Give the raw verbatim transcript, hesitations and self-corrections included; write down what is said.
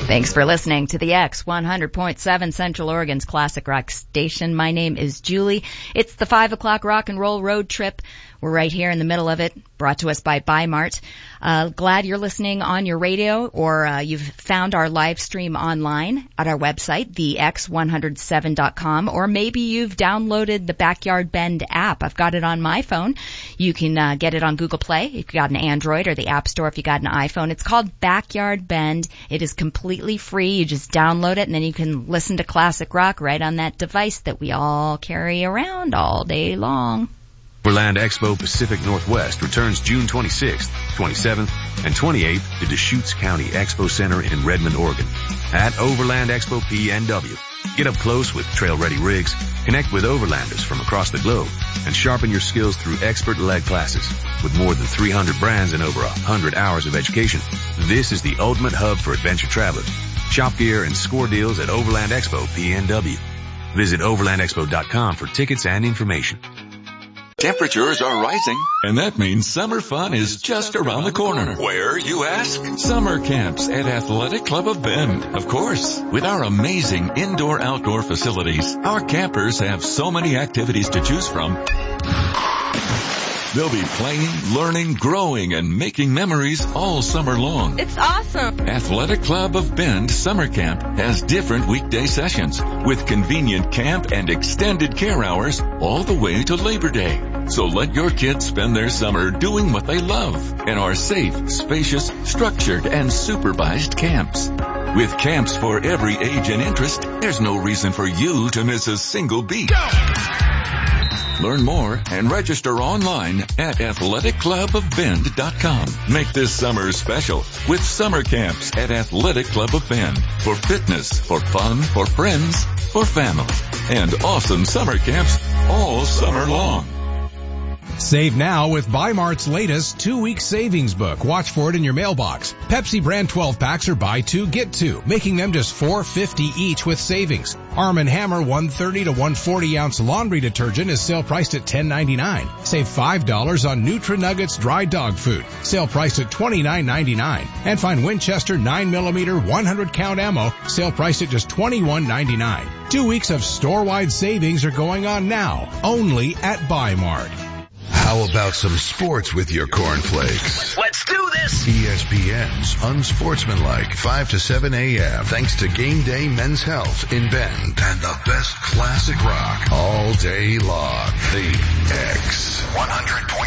Thanks for listening to the X one hundred point seven Central Oregon's classic rock station. My name is Julie. It's the five o'clock rock and roll road trip. We're right here in the middle of it, brought to us by Bi-Mart. Uh, glad you're listening on your radio, or uh, you've found our live stream online at our website, the x one oh seven dot com, or maybe you've downloaded the Backyard Bend app. I've got it on my phone. You can uh, get it on Google Play if you've got an Android, or the App Store if you got an iPhone. It's called Backyard Bend. It is completely free. You just download it, and then you can listen to classic rock right on that device that we all carry around all day long. Overland Expo Pacific Northwest returns June twenty-sixth, twenty-seventh, and twenty-eighth to Deschutes County Expo Center in Redmond, Oregon. At Overland Expo P N W, get up close with trail-ready rigs, connect with overlanders from across the globe, and sharpen your skills through expert-led classes. With more than three hundred brands and over one hundred hours of education, this is the ultimate hub for adventure travelers. Shop gear and score deals at Overland Expo P N W. Visit overland expo dot com for tickets and information. Temperatures are rising, and that means summer fun is just around the corner. Where, you ask? Summer camps at Athletic Club of Bend. Of course, with our amazing indoor-outdoor facilities, our campers have so many activities to choose from. They'll be playing, learning, growing, and making memories all summer long. It's awesome. Athletic Club of Bend Summer Camp has different weekday sessions with convenient camp and extended care hours all the way to Labor Day. So let your kids spend their summer doing what they love in our safe, spacious, structured, and supervised camps. With camps for every age and interest, there's no reason for you to miss a single beat. Go! Learn more and register online at athletic club of bend dot com. Make this summer special with summer camps at Athletic Club of Bend. For fitness, for fun, for friends, for family. And awesome summer camps all summer long. Save now with Bi-Mart's latest two-week savings book. Watch for it in your mailbox. Pepsi brand twelve packs are buy two, get two, making them just four fifty each with savings. Arm and Hammer one thirty to one forty ounce laundry detergent is sale priced at ten ninety-nine. Save five dollars on Nutri-Nuggets dry dog food, sale priced at twenty-nine ninety-nine. And find Winchester nine millimeter one hundred count ammo, sale priced at just twenty-one ninety-nine. Two weeks of store-wide savings are going on now, only at Bi-Mart. How about some sports with your cornflakes? Let's do this! E S P N's Unsportsmanlike, five to seven a.m. Thanks to Game Day Men's Health in Bend and the best classic rock all day long. The X one hundred point